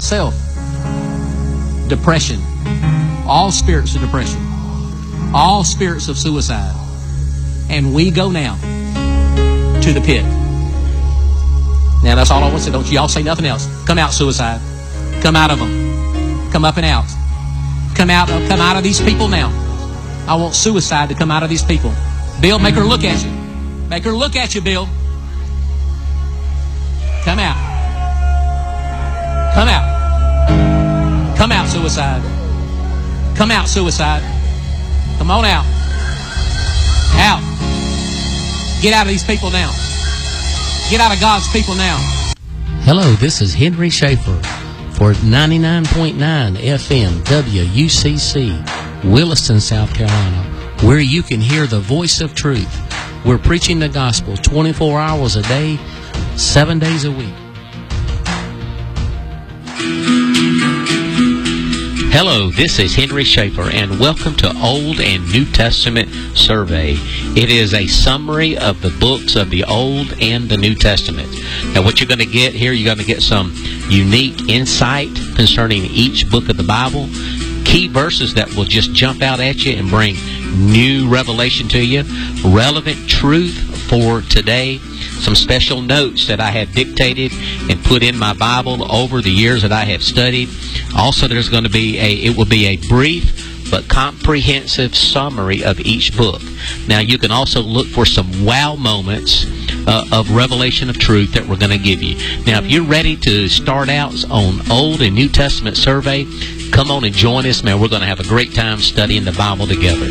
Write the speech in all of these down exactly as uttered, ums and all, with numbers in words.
self. Depression. All spirits of depression. All spirits of suicide. And we go now to the pit. Now that's all I want to say. Don't y'all say nothing else. Come out, suicide. Come out of them. Come up and out. Come out, come out of these people now. I want suicide to come out of these people. Bill, make her look at you. Make her look at you, Bill. Come out. Come out. Come out, suicide. Come out, suicide. Come on out. Out. Get out of these people now. Get out of God's people now. Hello, this is Henry Schaefer for ninety-nine point nine F M W U C C, Williston, South Carolina, where you can hear the voice of truth. We're preaching the gospel twenty-four hours a day, seven days a week. Hello, this is Henry Schaefer, and welcome to Old and New Testament Survey. It is a summary of the books of the Old and the New Testament. Now, what you're going to get here, you're going to get some unique insight concerning each book of the Bible, key verses that will just jump out at you and bring new revelation to you, relevant truth for today, some special notes that I have dictated and put in my Bible over the years that I have studied. Also, there's going to be a, it will be a brief but comprehensive summary of each book. Now, you can also look for some wow moments uh, of revelation of truth that we're going to give you. Now, if you're ready to start out on Old and New Testament survey, come on and join us, man. We're going to have a great time studying the Bible together.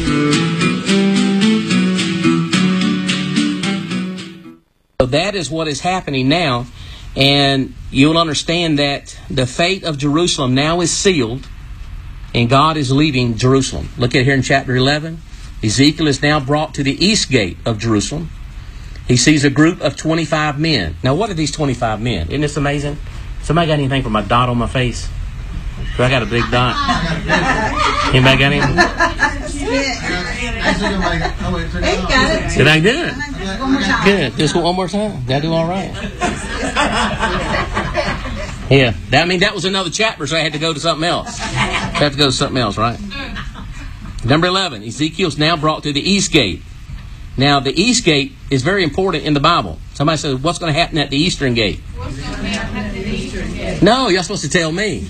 So that is what is happening now, and you'll understand that the fate of Jerusalem now is sealed, and God is leaving Jerusalem. Look at here in chapter eleven. Ezekiel is now brought to the east gate of Jerusalem. He sees a group of twenty-five men. Now, what are these twenty-five men? Isn't this amazing? Somebody got anything for my dot on my face? Do I got a big dot? Anybody got anything? Did I do it? Good. Just one more time. Did I do all right? Yeah. That, I mean, that was another chapter, so I had to go to something else. I have to go to something else, right? Number eleven. Ezekiel's now brought to the east gate. Now, the east gate is very important in the Bible. Somebody says, what's going to happen at the eastern gate? What's going to happen at the eastern gate? No, you're supposed to tell me.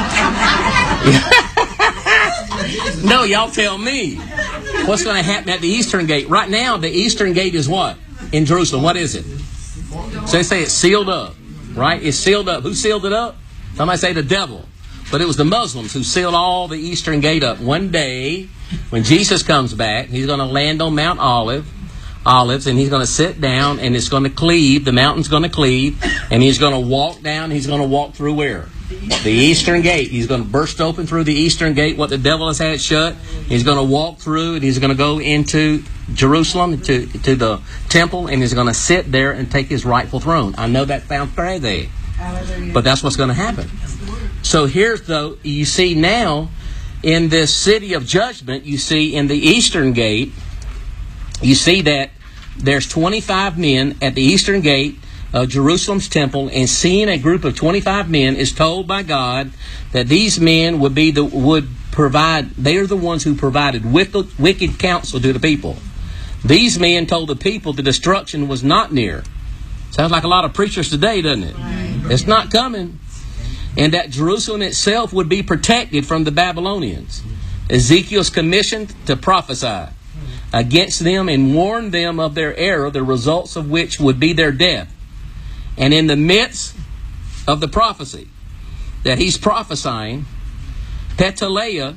No, y'all tell me. What's going to happen at the eastern gate? Right now, the eastern gate is what? In Jerusalem. What is it? So they say it's sealed up. Right? It's sealed up. Who sealed it up? Somebody say the devil. But it was the Muslims who sealed all the eastern gate up. One day, when Jesus comes back, he's going to land on Mount Olive, Olives, and he's going to sit down, and it's going to cleave. The mountain's going to cleave, and he's going to walk down. He's going to walk through where? The eastern gate. He's going to burst open through the eastern gate, what the devil has had shut. He's going to walk through, and he's going to go into Jerusalem, to, to the temple, and he's going to sit there and take his rightful throne. I know that sounds crazy, but that's what's going to happen. So here's the, you see now, in this city of judgment, you see in the eastern gate, you see that there's twenty-five men at the eastern gate of Jerusalem's temple, and seeing a group of twenty-five men is told by God that these men would be the would provide. They are the ones who provided wicked, wicked counsel to the people. These men told the people the destruction was not near. Sounds like a lot of preachers today, doesn't it? Right. It's not coming. And that Jerusalem itself would be protected from the Babylonians. Ezekiel's commissioned to prophesy against them and warn them of their error, the results of which would be their death. And in the midst of the prophecy that he's prophesying, Petaliah,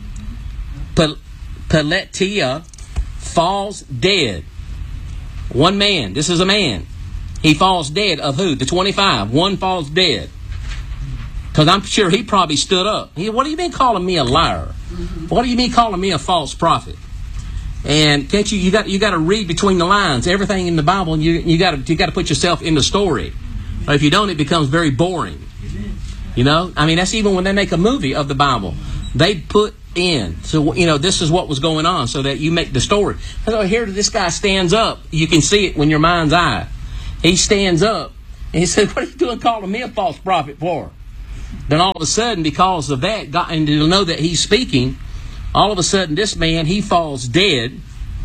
Peletiah falls dead. One man. This is a man. He falls dead. Of who? The twenty-five. One falls dead. Because I'm sure he probably stood up. He, what do you mean calling me a liar? What do you mean calling me a false prophet? And can't you? You got you got to read between the lines. Everything in the Bible, and you you got to you got to put yourself in the story. Or if you don't, it becomes very boring. You know, I mean, that's even when they make a movie of the Bible. They put in, so you know, this is what was going on, so that you make the story. So here, this guy stands up. You can see it when your mind's eye. He stands up and he said, "What are you doing calling me a false prophet for?" Then all of a sudden, because of that, God, and to know that he's speaking, all of a sudden this man, he falls dead.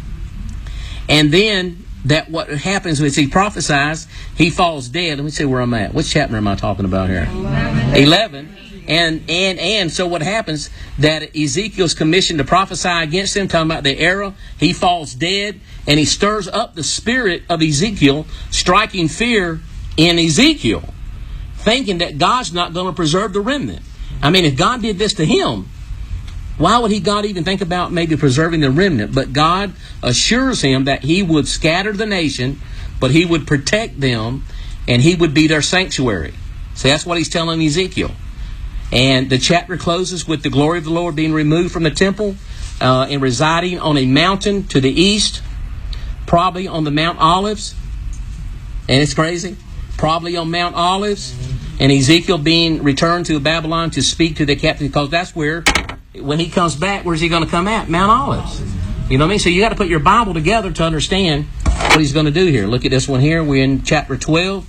And then that what happens is he prophesies, he falls dead. Let me see where I'm at. Which chapter am I talking about here? Eleven. Eleven. And and and so what happens, that Ezekiel's commissioned to prophesy against him, talking about the era. He falls dead, and he stirs up the spirit of Ezekiel, striking fear in Ezekiel, thinking that God's not going to preserve the remnant. I mean, if God did this to him, why would he God even think about maybe preserving the remnant? But God assures him that he would scatter the nation, but he would protect them, and he would be their sanctuary. So that's what he's telling Ezekiel. And the chapter closes with the glory of the Lord being removed from the temple uh, and residing on a mountain to the east, probably on the Mount Olives. And it's crazy. Probably on Mount Olives. And Ezekiel being returned to Babylon to speak to the captive, because that's where, when he comes back, where's he going to come at? Mount Olives. You know what I mean? So you got to put your Bible together to understand what he's going to do here. Look at this one here. We're in chapter twelve.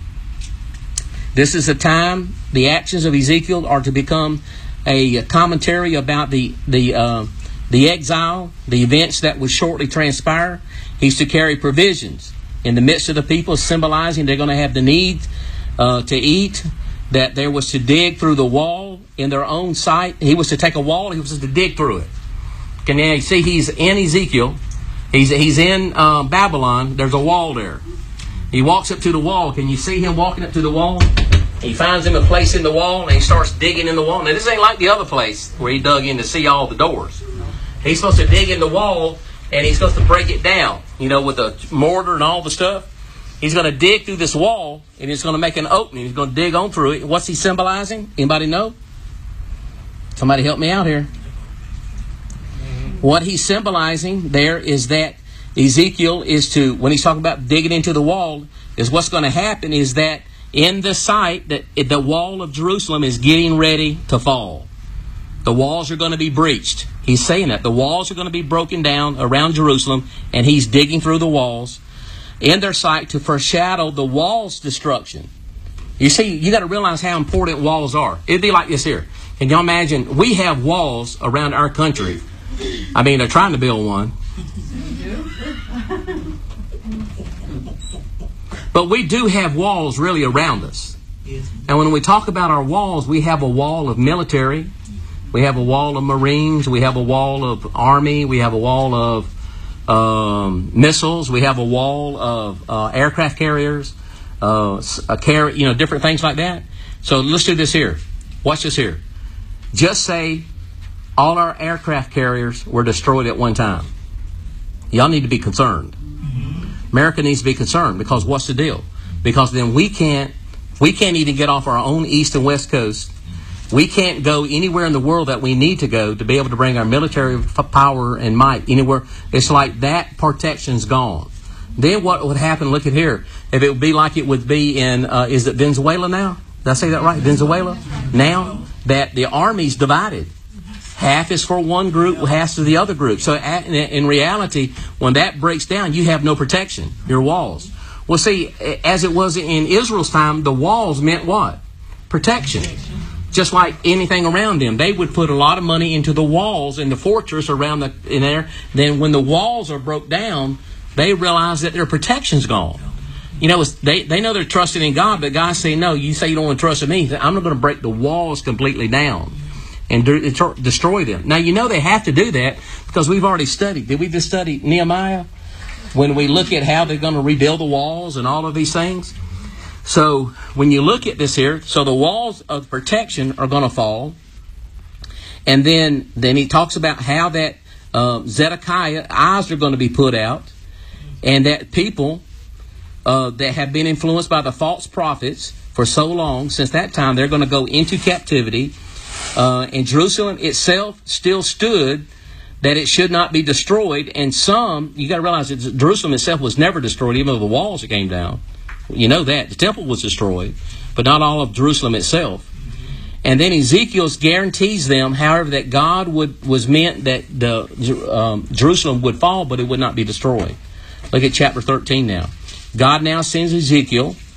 This is a time, the actions of Ezekiel are to become a commentary about the the uh, the exile, the events that would shortly transpire. He's to carry provisions in the midst of the people, symbolizing they're going to have the need uh, to eat, that there was to dig through the wall in their own sight. He was to take a wall, he was to dig through it. Can you see he's in Ezekiel, he's, he's in uh, Babylon, there's a wall there. He walks up to the wall. Can you see him walking up to the wall? He finds him a place in the wall, and he starts digging in the wall. Now, this ain't like the other place where he dug in to see all the doors. He's supposed to dig in the wall, and he's supposed to break it down, you know, with a mortar and all the stuff. He's going to dig through this wall, and he's going to make an opening. He's going to dig on through it. What's he symbolizing? Anybody know? Somebody help me out here. What he's symbolizing there is that Ezekiel is to, when he's talking about digging into the wall, is what's going to happen is that in the sight, that the wall of Jerusalem is getting ready to fall. The walls are going to be breached. He's saying that. The walls are going to be broken down around Jerusalem, and he's digging through the walls in their sight to foreshadow the wall's destruction. You see, you got to realize how important walls are. It'd be like this here. Can you imagine? We have walls around our country. I mean, they're trying to build one. But we do have walls really around us. And when we talk about our walls, we have a wall of military, we have a wall of Marines, we have a wall of Army, we have a wall of um, missiles, we have a wall of uh, aircraft carriers, uh, a car- you know, different things like that. So let's do this here. Watch this here. Just say all our aircraft carriers were destroyed at one time. Y'all need to be concerned. America needs to be concerned, because what's the deal? Because then we can't we can't even get off our own east and west coast. We can't go anywhere in the world that we need to go to be able to bring our military power and might anywhere. It's like that protection's gone. Then what would happen? Look at here. If it would be like it would be in, uh, is it Venezuela now? Did I say that right? Venezuela? Now that the army's divided. Half is for one group, half to the other group. So in reality, when that breaks down, you have no protection, your walls. Well, see, as it was in Israel's time, the walls meant what? Protection. Just like anything around them. They would put a lot of money into the walls and the fortress around the, in there. Then when the walls are broke down, they realize that their protection's gone. You know, they, they know they're trusting in God, but God's saying, no, you say you don't want to trust in me. I'm not going to break the walls completely down and de- destroy them. Now, you know they have to do that because we've already studied. Did we just study Nehemiah? When we look at how they're going to rebuild the walls and all of these things. So, when you look at this here, so the walls of protection are going to fall. And then, then he talks about how that uh, Zedekiah, eyes are going to be put out. And that people uh, that have been influenced by the false prophets for so long, since that time, they're going to go into captivity. Uh, and Jerusalem itself still stood that it should not be destroyed. And some, you got to realize that Jerusalem itself was never destroyed, even though the walls came down. You know that. The temple was destroyed, but not all of Jerusalem itself. And then Ezekiel guarantees them, however, that God would was meant that the um, Jerusalem would fall, but it would not be destroyed. Look at chapter thirteen now. God now sends Ezekiel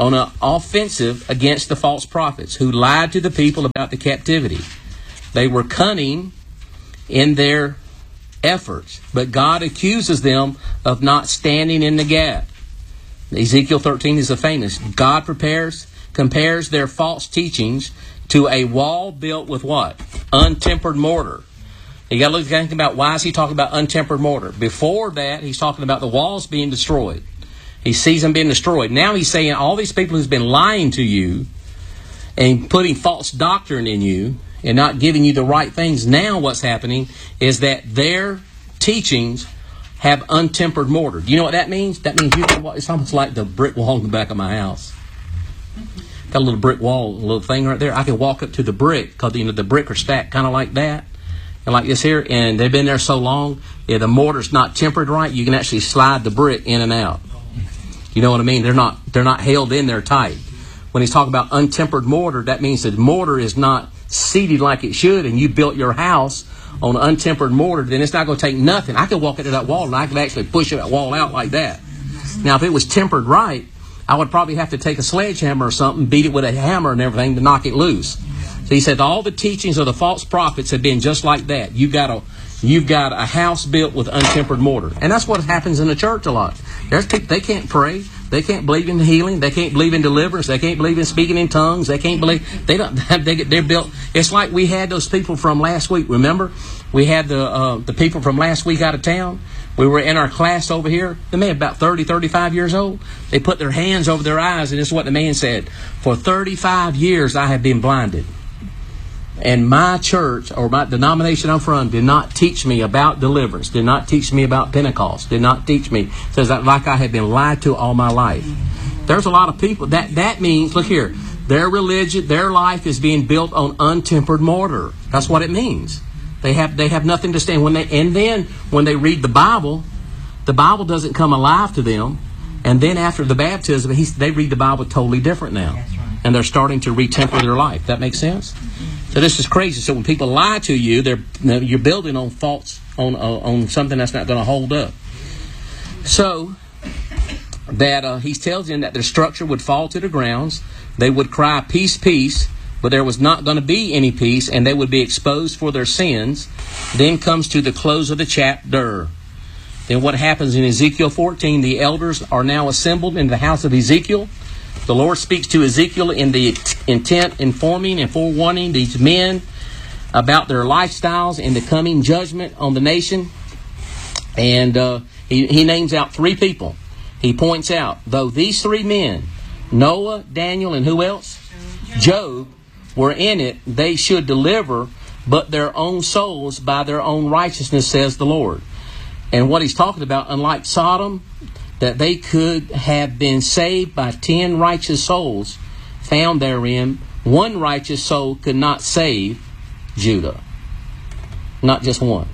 on an offensive against the false prophets who lied to the people about the captivity. They were cunning in their efforts, but God accuses them of not standing in the gap. Ezekiel thirteen is a famous. God prepares, compares their false teachings to a wall built with what? Untempered mortar. You got to look think about why is he talking about untempered mortar. Before that, he's talking about the walls being destroyed. He sees them being destroyed. Now he's saying all these people who's been lying to you and putting false doctrine in you and not giving you the right things, now what's happening is that their teachings have untempered mortar. Do you know what that means? That means you can, it's almost like the brick wall in the back of my house. Got a little brick wall, a little thing right there. I can walk up to the brick because you know the brick are stacked kind of like that. And like this here, and they've been there so long, if the mortar's not tempered right, you can actually slide the brick in and out. You know what I mean? They're not they're not held in there tight. When he's talking about untempered mortar, that means that mortar is not seated like it should, and you built your house on untempered mortar, then it's not going to take nothing. I could walk into that wall and I could actually push that wall out like that. Now, if it was tempered right, I would probably have to take a sledgehammer or something, beat it with a hammer and everything to knock it loose. So he said all the teachings of the false prophets have been just like that. You've got a you've got a house built with untempered mortar, and that's what happens in the church a lot. There's people, they can't pray, they can't believe in healing, they can't believe in deliverance, they can't believe in speaking in tongues, they can't believe they don't. They get they're built. It's like we had those people from last week. Remember, we had the uh, the people from last week out of town. We were in our class over here. They may have about thirty, thirty-five years old. They put their hands over their eyes, and this is what the man said: "For thirty-five years I have been blinded. And my church, or my denomination I'm from, did not teach me about deliverance, did not teach me about Pentecost, did not teach me." It says that like I had been lied to all my life. There's a lot of people. That, that means, look here, their religion, their life is being built on untempered mortar. That's what it means. They have they have nothing to stand. When they And then when they read the Bible, the Bible doesn't come alive to them. And then after the baptism, he, they read the Bible totally different now. And they're starting to retemper their life. That makes sense? So this is crazy. So when people lie to you, they're you're building on false, on uh, on something that's not going to hold up. So that uh, he tells them that their structure would fall to the grounds. They would cry, "Peace, peace," but there was not going to be any peace, and they would be exposed for their sins. Then comes to the close of the chapter. Then what happens in Ezekiel fourteen? The elders are now assembled in the house of Ezekiel. The Lord speaks to Ezekiel in the intent, informing and forewarning these men about their lifestyles and the coming judgment on the nation. And uh, he, he names out three people. He points out, though these three men, Noah, Daniel, and who else? Job, were in it, they should deliver but their own souls by their own righteousness, says the Lord. And what he's talking about, unlike Sodom, that they could have been saved by ten righteous souls found therein, one righteous soul could not save Judah. Not just one.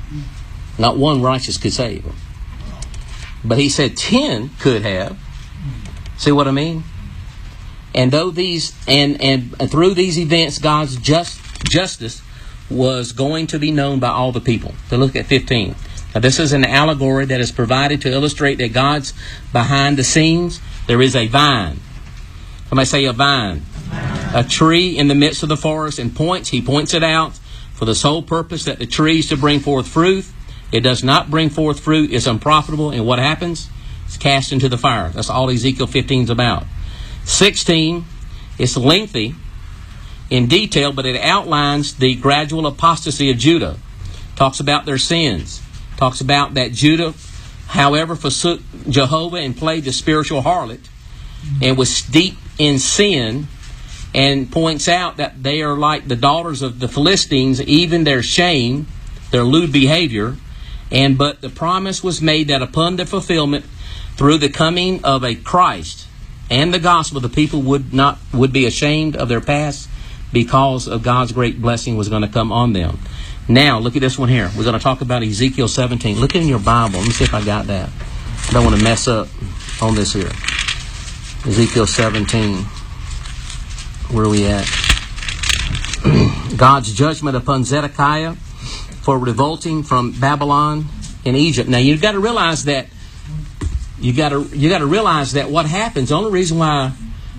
Not one righteous could save them. But he said ten could have. See what I mean? And though these and, and through these events, God's just justice was going to be known by all the people. So look at fifteen. Now this is an allegory that is provided to illustrate that God's behind the scenes. There is a vine. Somebody say a vine. A tree in the midst of the forest, and points, he points it out for the sole purpose that the tree is to bring forth fruit. It does not bring forth fruit, it's unprofitable, and what happens? It's cast into the fire. That's all Ezekiel fifteen is about. sixteen, it's lengthy in detail, but it outlines the gradual apostasy of Judah. Talks about their sins. Talks about that Judah, however, forsook Jehovah and played the spiritual harlot and was steeped in sin, and points out that they are like the daughters of the Philistines, even their shame, their lewd behavior. And but the promise was made that upon the fulfillment through the coming of a Christ and the gospel, the people would not would be ashamed of their past because of God's great blessing was going to come on them. Now, look at this one here. We're going to talk about Ezekiel seventeen. Look in your Bible. Let me see if I got that. I don't want to mess up on this here. Ezekiel seventeen. Where are we at? God's judgment upon Zedekiah for revolting from Babylon in Egypt. Now, you've got to realize that you got to you got to realize that what happens. The only reason why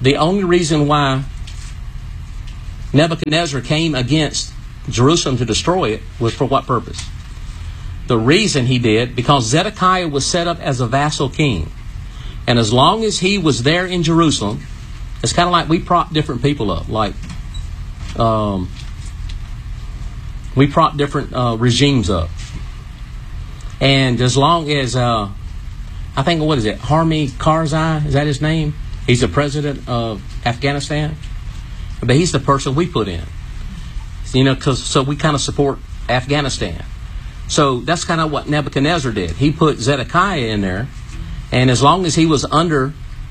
the only reason why Nebuchadnezzar came against Jerusalem to destroy it was for what purpose? The reason he did, because Zedekiah was set up as a vassal king. And as long as he was there in Jerusalem, it's kind of like we prop different people up. Like, um, we prop different uh, regimes up. And as long as, uh, I think, what is it, Hamid Karzai, is that his name? He's the president of Afghanistan. But he's the person we put in. You know, cause, so we kind of support Afghanistan. So that's kind of what Nebuchadnezzar did. He put Zedekiah in there. And as long as he was under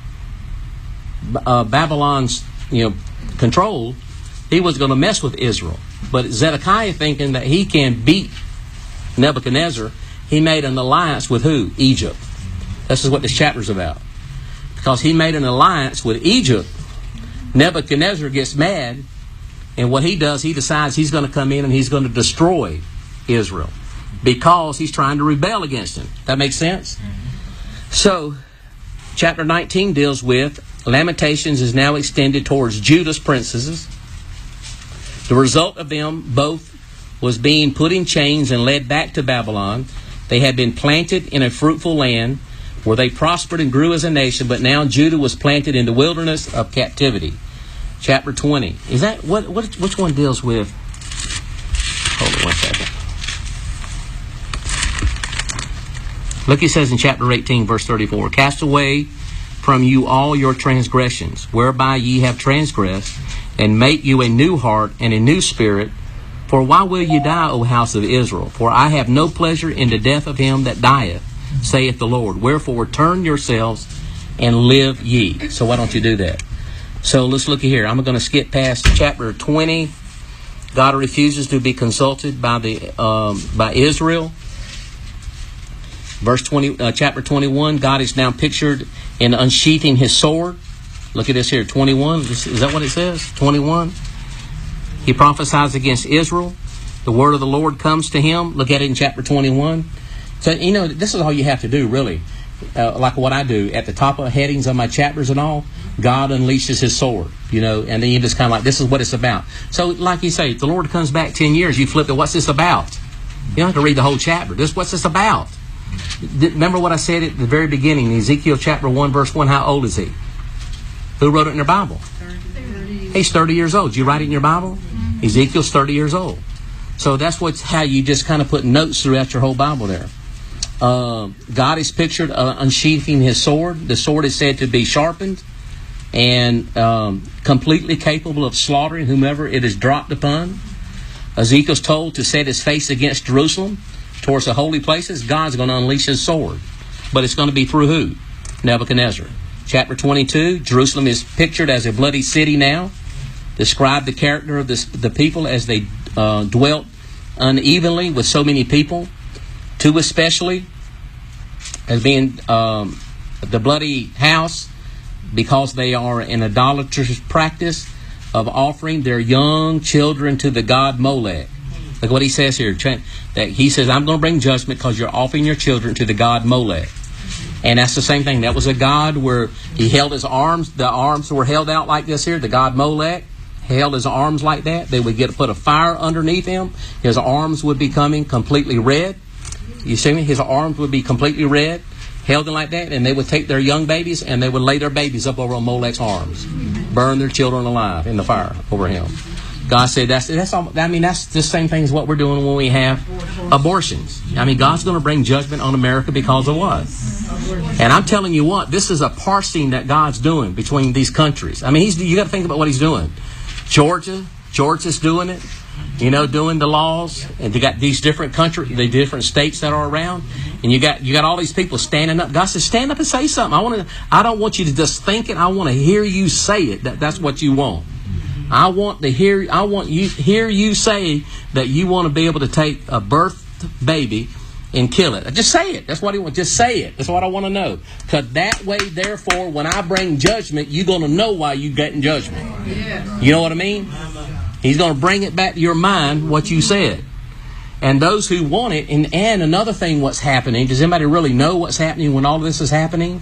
uh, Babylon's, you know, control, he was going to mess with Israel. But Zedekiah, thinking that he can beat Nebuchadnezzar, he made an alliance with who? Egypt. This is what this chapter is about. Because he made an alliance with Egypt, Nebuchadnezzar gets mad, and what he does, he decides he's going to come in and he's going to destroy Israel because he's trying to rebel against him. That makes sense? So, chapter nineteen deals with Lamentations is now extended towards Judah's princesses. The result of them both was being put in chains and led back to Babylon. They had been planted in a fruitful land where they prospered and grew as a nation, but now Judah was planted in the wilderness of captivity. Chapter twenty. Is that what? What? Which one deals with? Hold on one second. Look, he says in chapter eighteen, verse thirty-four, "Cast away from you all your transgressions, whereby ye have transgressed, and make you a new heart and a new spirit. For why will ye die, O house of Israel? For I have no pleasure in the death of him that dieth, saith the Lord. Wherefore turn yourselves and live ye." So why don't you do that? So let's look here. I'm going to skip past chapter twenty. God refuses to be consulted by the um, by Israel. Verse twenty, uh, chapter twenty-one. God is now pictured in unsheathing his sword. Look at this here, twenty-one. Is that what it says? twenty-one. He prophesies against Israel. The word of the Lord comes to him. Look at it in chapter twenty-one. So, you know, this is all you have to do, really. Uh, like what I do at the top of headings of my chapters and all, God unleashes his sword, you know, and then you just kind of like, this is what it's about. So, like you say, if the Lord comes back ten years, you flip to what's this about? You don't have to read the whole chapter. This, what's this about? Remember what I said at the very beginning, Ezekiel chapter one, verse one, how old is he? Who wrote it in their Bible? thirty. He's thirty years old. Did you write it in your Bible? Mm-hmm. Ezekiel's thirty years old. So that's what's how you just kind of put notes throughout your whole Bible there. Uh, God is pictured uh, unsheathing his sword. The sword is said to be sharpened and um, completely capable of slaughtering whomever it is dropped upon. Ezekiel's told to set his face against Jerusalem towards the holy places. God's going to unleash his sword. But it's going to be through who? Nebuchadnezzar. Chapter twenty-two, Jerusalem is pictured as a bloody city now. Describe the character of this, the people as they uh, dwelt unevenly with so many people. Two especially as being um, the bloody house, because they are an idolatrous practice of offering their young children to the god Molech. Look what he says here. That he says, I'm going to bring judgment because you're offering your children to the god Molech. And that's the same thing. That was a god where he held his arms. The arms were held out like this here. The god Molech held his arms like that. They would get put a fire underneath him. His arms would be coming completely red. You see me? His arms would be completely red, held in like that, and they would take their young babies and they would lay their babies up over on Molech's arms, burn their children alive in the fire over him. God said that's that's all, I mean that's the same thing as what we're doing when we have abortions. I mean, God's going to bring judgment on America because of what? And I'm telling you what, this is a parsing that God's doing between these countries. I mean, he's you got to think about what he's doing. Georgia, Georgia's doing it. You know, doing the laws, and you got these different countries, the different states that are around, and you got you got all these people standing up. God says, stand up and say something. I want to. I don't want you to just think it. I want to hear you say it. That that's what you want. I want to hear. I want you hear you say that you want to be able to take a birthed baby and kill it. Just say it. That's what he wants. Just say it. That's what I want to know. Because that way, therefore, when I bring judgment, you're going to know why you're getting judgment. Yeah. You know what I mean? He's going to bring it back to your mind what you said. And those who want it, and, and another thing what's happening, does anybody really know what's happening when all of this is happening?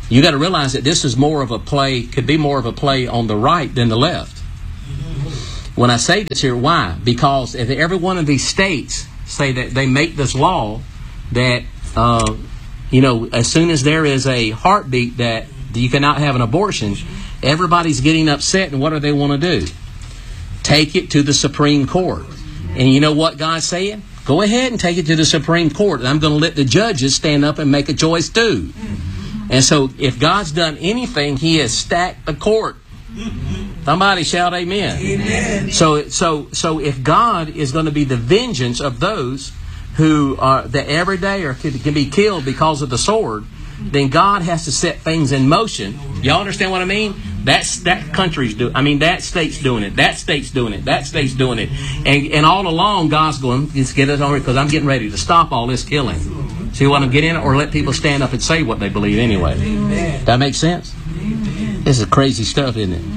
You got to realize that this is more of a play, could be more of a play on the right than the left. When I say this here, why? Because if every one of these states say that they make this law that, uh, you know, as soon as there is a heartbeat that you cannot have an abortion, everybody's getting upset, and what do they want to do? Take it to the Supreme Court. And you know what God's saying? Go ahead and take it to the Supreme Court, and I'm going to let the judges stand up and make a choice too. And so if God's done anything, He has stacked the court. Somebody shout amen. Amen. So, so, so if God is going to be the vengeance of those who are that every day are can be killed because of the sword, then God has to set things in motion. Y'all understand what I mean? That's that country's doing. I mean that state's doing it. That state's doing it. That state's doing it. And and all along, God's going, let's get it on because I'm getting ready to stop all this killing. So you want to get in it or let people stand up and say what they believe anyway. Amen. That makes sense? Amen. This is crazy stuff, isn't it?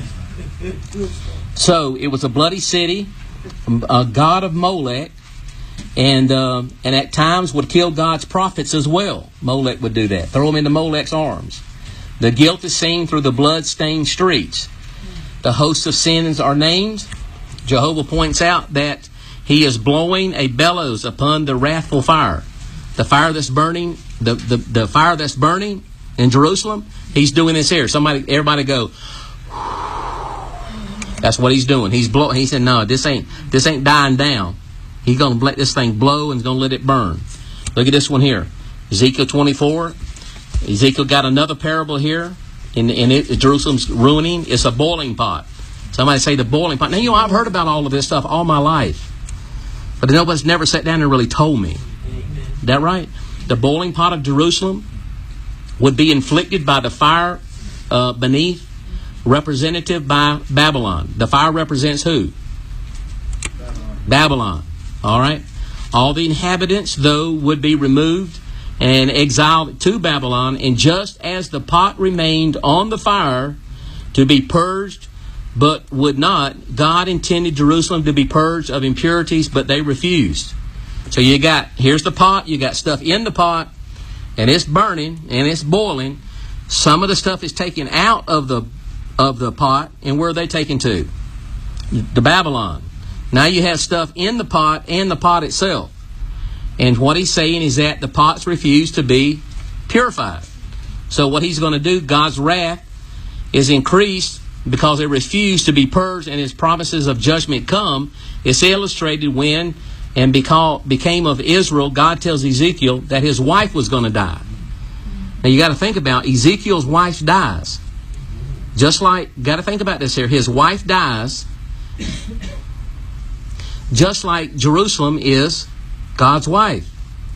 So it was a bloody city, a god of Molech, and uh, and at times would kill God's prophets as well. Molech would do that. Throw them into Molech's arms. The guilt is seen through the blood-stained streets. The hosts of sins are named. Jehovah points out that He is blowing a bellows upon the wrathful fire. The fire that's burning, the, the, the fire that's burning in Jerusalem, He's doing this here. Somebody, everybody go. That's what He's doing. He's blow. He said, "No, this ain't this ain't dying down. He's going to let this thing blow and He's going to let it burn." Look at this one here, Ezekiel twenty-four. Ezekiel got another parable here, in in it, Jerusalem's ruining. It's a boiling pot. Somebody say the boiling pot. Now you know I've heard about all of this stuff all my life, but nobody's never sat down and really told me. Is that right? The boiling pot of Jerusalem would be inflicted by the fire uh, beneath, representative by Babylon. The fire represents who? Babylon. Babylon. All right. All the inhabitants, though, would be removed and exiled to Babylon. And just as the pot remained on the fire to be purged, but would not, God intended Jerusalem to be purged of impurities, but they refused. So you got, here's the pot, you got stuff in the pot, and it's burning, and it's boiling. Some of the stuff is taken out of the of the pot, and where are they taken to? The Babylon. Now you have stuff in the pot and the pot itself. And what he's saying is that the pots refuse to be purified. So what He's going to do, God's wrath is increased because they refuse to be purged, and His promises of judgment come. It's illustrated when and because became of Israel, God tells Ezekiel that his wife was going to die. Now you got to think about Ezekiel's wife dies. Just like, got to think about this here. His wife dies, just like Jerusalem is God's wife.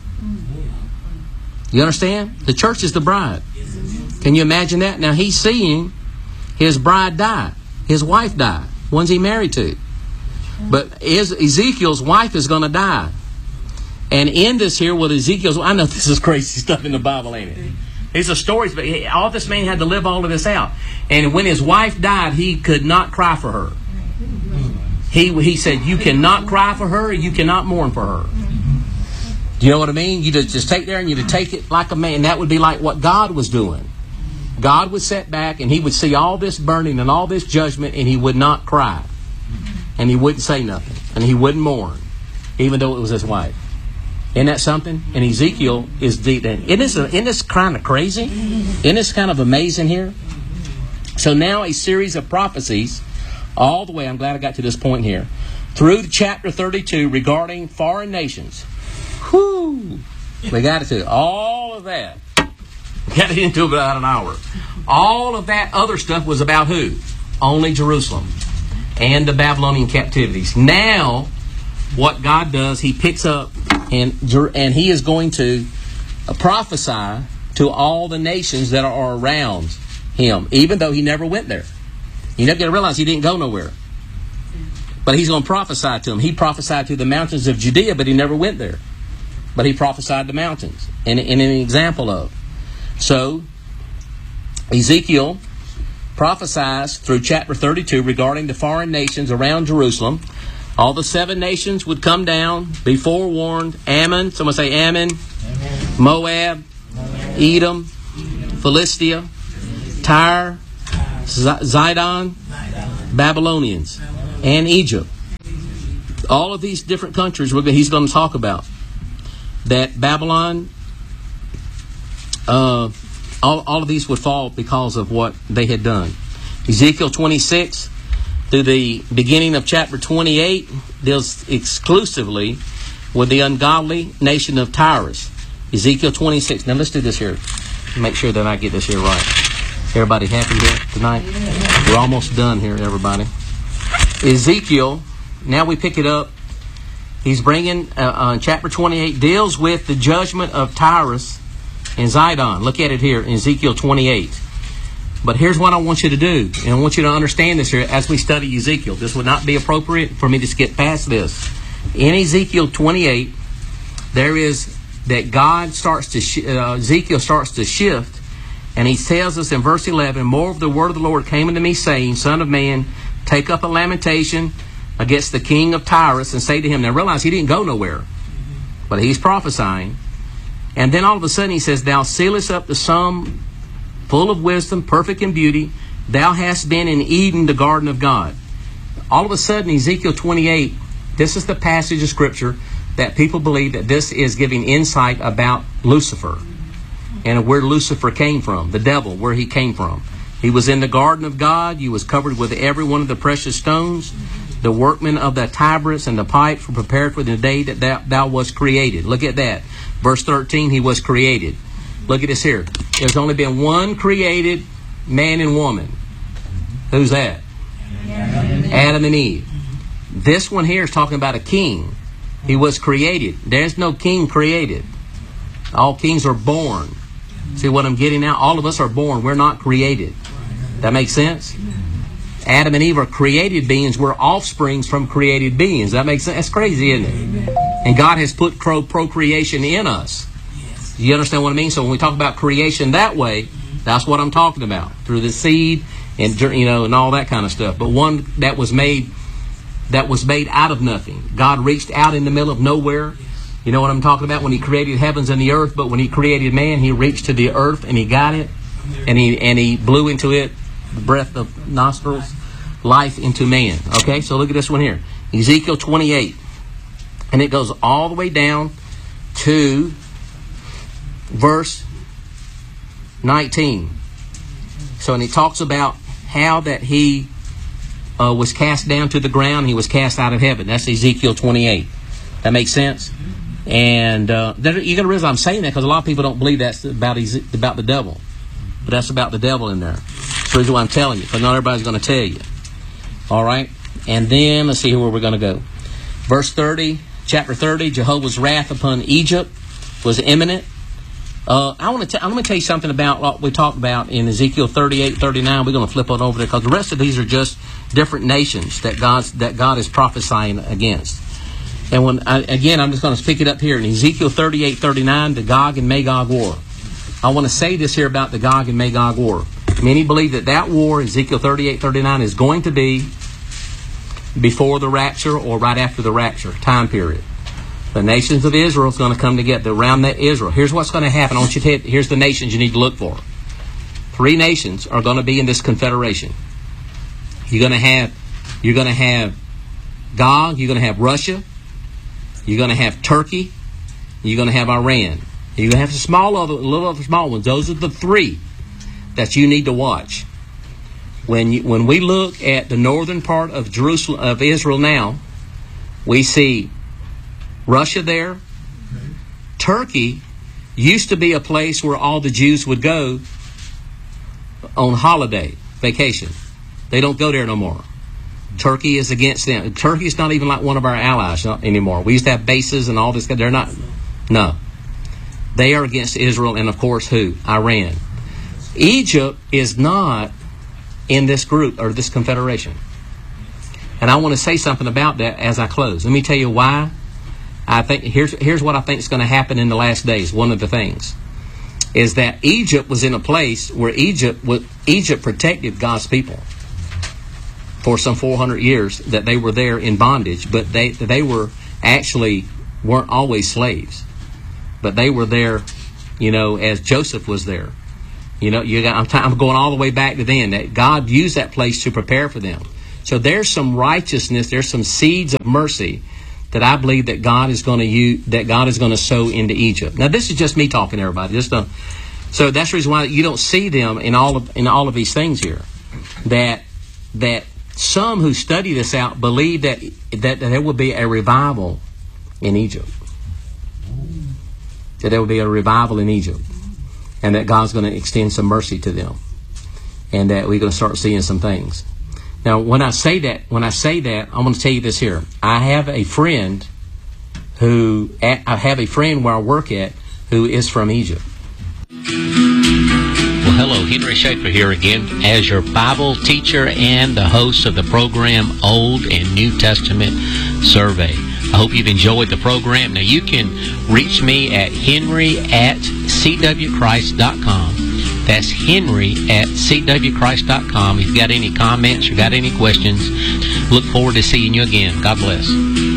You understand? The church is the bride. Can you imagine that? Now he's seeing his bride die. His wife die. One's he married to. But Ezekiel's wife is going to die. And in this here with Ezekiel's, I know this is crazy stuff in the Bible, ain't it? These are stories, but all this man had to live all of this out. And when his wife died, he could not cry for her. He he said, you cannot cry for her, you cannot mourn for her. Do you know what I mean? You just, just take there and you to take it like a man. That would be like what God was doing. God would sit back and He would see all this burning and all this judgment, and He would not cry. And He wouldn't say nothing. And He wouldn't mourn, even though it was his wife. Isn't that something? And Ezekiel is deep. Isn't this, isn't this kind of crazy? Isn't this kind of amazing here? So now a series of prophecies, all the way, I'm glad I got to this point here, through chapter thirty-two regarding foreign nations. Whoo! We got it to all of that. We got it into about an hour. All of that other stuff was about who? Only Jerusalem and the Babylonian captivities. Now, what God does, He picks up and and He is going to prophesy to all the nations that are around Him, even though He never went there. You never got to realize He didn't go nowhere. But He's going to prophesy to them. He prophesied to the mountains of Judea, but He never went there. But He prophesied the mountains in, in an example of. So, Ezekiel prophesies through chapter thirty-two regarding the foreign nations around Jerusalem. All the seven nations would come down, be forewarned. Ammon, someone say Ammon. Ammon. Moab, Ammon. Edom, Philistia, Tyre, Zidon, Babylonians, and Egypt. All of these different countries we're, he's going to talk about. That Babylon, uh, all, all of these would fall because of what they had done. Ezekiel twenty-six through the beginning of chapter twenty-eight deals exclusively with the ungodly nation of Tyrus. Ezekiel twenty-six. Now let's do this here. Make sure that I get this here right. Everybody happy here tonight? We're almost done here, everybody. Ezekiel, now we pick it up. He's bringing, uh, uh, chapter twenty-eight, deals with the judgment of Tyrus and Zidon. Look at it here in Ezekiel twenty-eight. But here's what I want you to do, and I want you to understand this here as we study Ezekiel. This would not be appropriate for me to skip past this. In Ezekiel twenty-eight, there is that God starts to, sh- uh, Ezekiel starts to shift, and he tells us in verse eleven, "Moreover, the word of the Lord came unto me, saying, Son of man, take up a lamentation against the king of Tyrus, and say to him," now realize he didn't go nowhere, but he's prophesying. And then all of a sudden he says, "Thou sealest up the sum full of wisdom, perfect in beauty. Thou hast been in Eden, the garden of God." All of a sudden, Ezekiel twenty-eight, this is the passage of Scripture that people believe that this is giving insight about Lucifer and where Lucifer came from, the devil, where he came from. He was in the garden of God. He was covered with every one of the precious stones. The workmen of the tabrets and the pipes were prepared for the day that thou, thou was created. Look at that. Verse thirteen, he was created. Look at this here. There's only been one created man and woman. Who's that? Adam, Adam and Eve. This one here is talking about a king. He was created. There's no king created. All kings are born. See what I'm getting at? All of us are born. We're not created. That makes sense? Adam and Eve are created beings. We're offsprings from created beings. That makes sense? That's crazy, isn't it? And God has put pro- procreation in us. You understand what I mean? So when we talk about creation that way, that's what I'm talking about. Through the seed and, you know, and all that kind of stuff. But one that was made, that was made out of nothing. God reached out in the middle of nowhere. You know what I'm talking about? When he created heavens and the earth, but when he created man, he reached to the earth and he got it, and he and he blew into it the breath of nostrils, life into man. Okay, so look at this one here. Ezekiel twenty-eight. And it goes all the way down to verse nineteen. So, and he talks about how that he uh, was cast down to the ground. He was cast out of heaven. That's Ezekiel twenty-eight. That makes sense? And uh, you're going to realize I'm saying that because a lot of people don't believe that's about about the devil. But that's about the devil in there. That's the reason why I'm telling you. Because not everybody's going to tell you. All right? And then, let's see where we're going to go. Verse thirty, chapter thirty, Jehovah's wrath upon Egypt was imminent. Uh, I want to. T- I'm going to tell you something about what we talked about in Ezekiel thirty-eight, thirty-nine. We're going to flip on over there because the rest of these are just different nations that God's that God is prophesying against. And when I, again, I'm just going to pick it up here in Ezekiel thirty-eight, thirty-nine, the Gog and Magog war. I want to say this here about the Gog and Magog war. Many believe that that war, Ezekiel thirty-eight, thirty-nine, is going to be before the rapture or right after the rapture time period. The nations of Israel is going to come together around that Israel. Here's what's going to happen. I want you to hit, here's the nations you need to look for. Three nations are going to be in this confederation. You're going to have, you're going to have Gog. You're going to have Russia. You're going to have Turkey. You're going to have Iran. You're going to have some small other, little other small ones. Those are the three that you need to watch. When you, when we look at the northern part of Jerusalem of Israel now, we see Russia there. Okay. Turkey used to be a place where all the Jews would go on holiday, vacation. They don't go there no more. Turkey is against them. Turkey is not even like one of our allies anymore. We used to have bases and all this. They're not. No. They are against Israel and, of course, who? Iran. Egypt is not in this group or this confederation. And I want to say something about that as I close. Let me tell you why. I think here's here's what I think is going to happen in the last days. One of the things is that Egypt was in a place where Egypt was, Egypt protected God's people for some four hundred years. That they were there in bondage, but they they were actually weren't always slaves, but they were there, you know, as Joseph was there. You know, you got, I'm, t- I'm going all the way back to then, that God used that place to prepare for them. So there's some righteousness, there's some seeds of mercy that I believe that God is going to use, that God is going to sow into Egypt. Now, this is just me talking, everybody. Just don't, so that's the reason why you don't see them in all of in all of these things here. That that some who study this out believe that that, that there will be a revival in Egypt. That there will be a revival in Egypt. And that God's going to extend some mercy to them. And that we're going to start seeing some things. Now, when I say that, when I say that, I'm going to tell you this here. I have a friend who, I have a friend where I work at who is from Egypt. Well, hello, Henry Schaefer here again as your Bible teacher and the host of the program Old and New Testament Survey. I hope you've enjoyed the program. Now, you can reach me at henry at c w christ dot com. That's henry at c w christ dot com. If you've got any comments or got any questions, look forward to seeing you again. God bless.